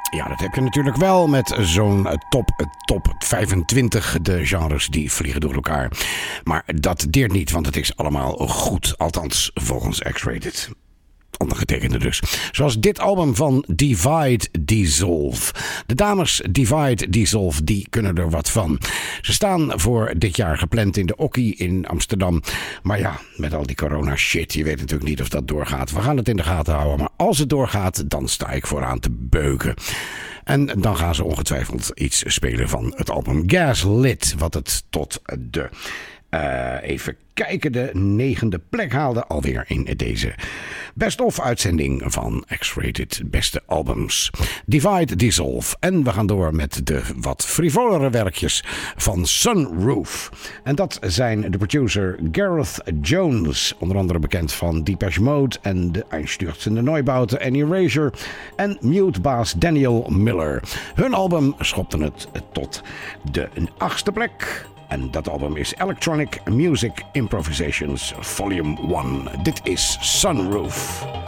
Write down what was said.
Ja, dat heb je natuurlijk wel met zo'n top 25. De genres die vliegen door elkaar. Maar dat deert niet, want het is allemaal goed. Althans, volgens X-Rated. Ondergetekende dus. Zoals dit album van Divide Dissolve. De dames Divide Dissolve, die kunnen er wat van. Ze staan voor dit jaar gepland in de Okkie in Amsterdam. Maar ja, met al die corona shit, je weet natuurlijk niet of dat doorgaat. We gaan het in de gaten houden, maar als het doorgaat, dan sta ik vooraan te beuken. En dan gaan ze ongetwijfeld iets spelen van het album Gaslit, wat het tot de... even kijken, de 9e plek haalde alweer in deze best-of uitzending van X-Rated Beste Albums. Divide Dissolve. En we gaan door met de wat frivolere werkjes van Sunroof. En dat zijn de producer Gareth Jones, onder andere bekend van Depeche Mode en de Einstürzende Neubauten en Erasure, en mute-baas Daniel Miller. Hun album schopte het tot de 8e plek. En dat album is Electronic Music Improvisations Volume 1. Dit is Sunroof.